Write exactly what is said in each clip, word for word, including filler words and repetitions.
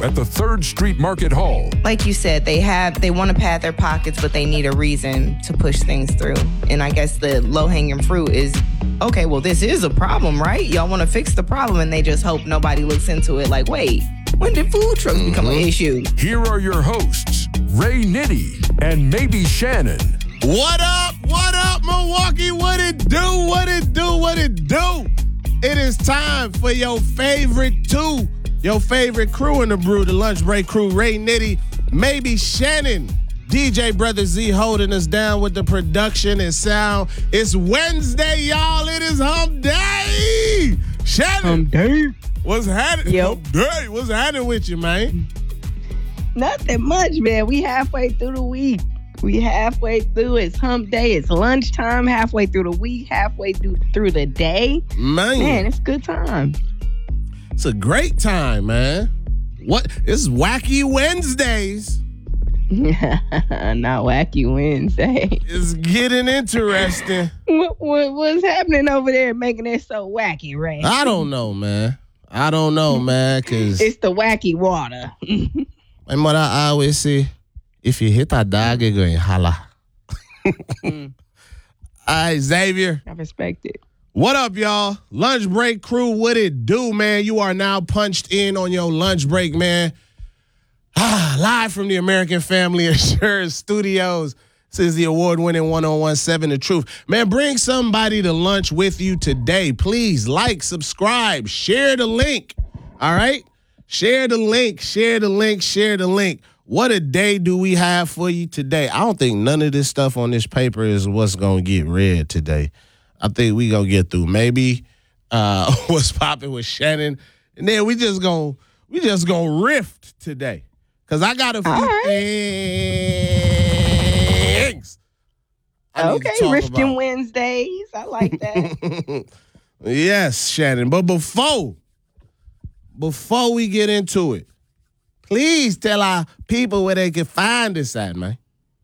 at the third Street Market Hall. Like you said, they have they want to pad their pockets, but they need a reason to push things through. And I guess the low-hanging fruit is, okay, well, this is a problem, right? Y'all want to fix the problem, and they just hope nobody looks into it like, wait, when did food trucks mm-hmm. become an issue? Here are your hosts, Ray Nitty and Maybe Shannon. What up? What up, Milwaukee? What it do? What it do? What it do? It is time for your favorite two, your favorite crew in the brew, the Lunch Break Crew, Ray Nitty, Maybe Shannon, D J Brother Z holding us down with the production and sound. It's Wednesday, y'all. It is Hump Day. Shannon. Hump Day. What's happening? Yep. Hump Day. What's happening with you, man? Nothing much, man. We halfway through the week. We halfway through. It's Hump Day. It's lunchtime. Halfway through the week. Halfway through through the day. Man, man, it's a good time. It's a great time, man. What? It's Wacky Wednesdays. Not Wacky Wednesday. It's getting interesting. what, what what's happening over there, making it so wacky, Ray? I don't know, man. I don't know, man. Cause it's the wacky water. And what I always say. If you hit a dog, you're going holla. mm. All right, Xavier. I respect it. What up, y'all? Lunch Break Crew, what it do, man? You are now punched in on your lunch break, man. Ah, live from the American Family Insurance Studios. This is the award-winning one oh one seven The Truth. Man, bring somebody to lunch with you today. Please like, subscribe, share the link. All right? Share the link, share the link, share the link. What a day do we have for you today? I don't think none of this stuff on this paper is what's going to get read today. I think we going to get through maybe uh, what's popping with Shannon. And then we just going we just going to riff today. Because I got a few right. things. I okay, Rifting Wednesdays. I like that. Yes, Shannon. But before, before we get into it, please tell our people where they can find us at, man.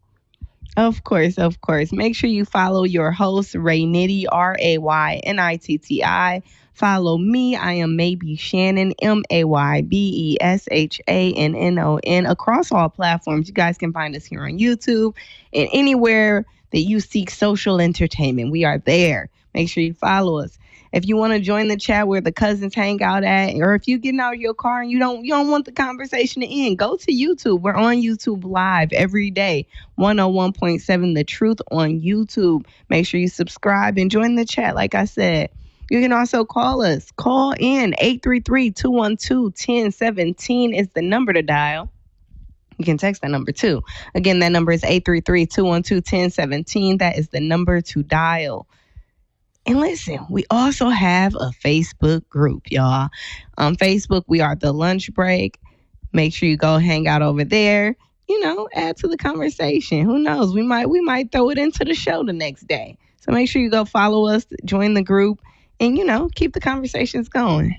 Of course, of course. Make sure you follow your host, Ray Nitty, R A Y N I T T I. Follow me. I am Maybe Shannon, M A Y B E S H A N N O N, across all platforms. You guys can find us here on YouTube and anywhere that you seek social entertainment. We are there. Make sure you follow us. If you want to join the chat where the cousins hang out at, or if you're getting out of your car and you don't you don't want the conversation to end, go to YouTube. We're on YouTube live every day. one oh one point seven The Truth on YouTube. Make sure you subscribe and join the chat, like I said. You can also call us. Call in. eight three three, two one two, one oh one seven is the number to dial. You can text that number too. Again, that number is eight three three, two one two, one oh one seven. That is the number to dial. And listen, we also have a Facebook group, y'all. On Facebook, we are The Lunch Break. Make sure you go hang out over there. You know, add to the conversation. Who knows? We might we might throw it into the show the next day. So make sure you go follow us, join the group, and, you know, keep the conversations going.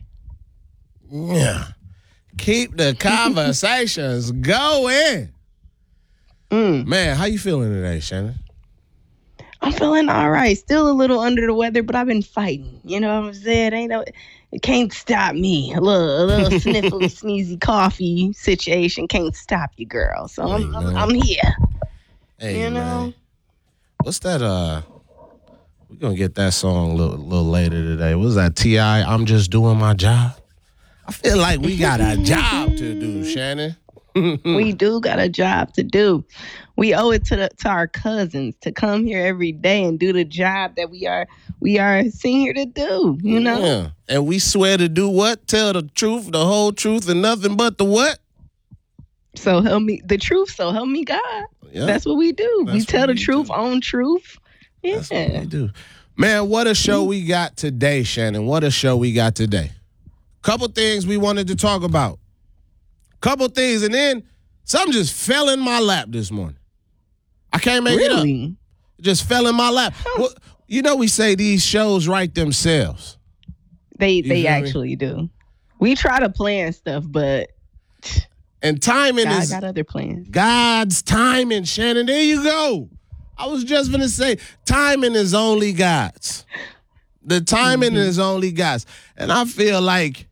Yeah. Keep the conversations going. Mm. Man, how you feeling today, Shannon? I'm feeling all right. Still a little under the weather, but I've been fighting. You know what I'm saying? Ain't no, it can't stop me. A little, a little sniffly, sneezy coffee situation can't stop you, girl. So hey, I'm, I'm, I'm here. Hey, you know? Man. What's that? Uh, we're gonna get that song a little, little later today. What's that? T I I'm Just Doing My Job. I feel like we got a job to do, Shannon. We do got a job to do. We owe it to the, to our cousins to come here every day and do the job that we are we are sent here to do, you know? Yeah. And we swear to do what? Tell the truth, the whole truth, and nothing but the what? So help me, the truth, so help me God. Yeah. That's what we do. That's we tell the we truth, do. own truth. Yeah. That's what we do. Man, what a show we got today, Shannon. What a show we got today. Couple things we wanted to talk about. Couple things, and then something just fell in my lap this morning. I can't make really? it up. It just fell in my lap. Well, you know, we say these shows write themselves. They You they feel me? actually do. We try to plan stuff, but And timing God is got other plans. God's timing, Shannon. There you go. I was just going to say, timing is only God's. The timing mm-hmm. is only God's. And I feel like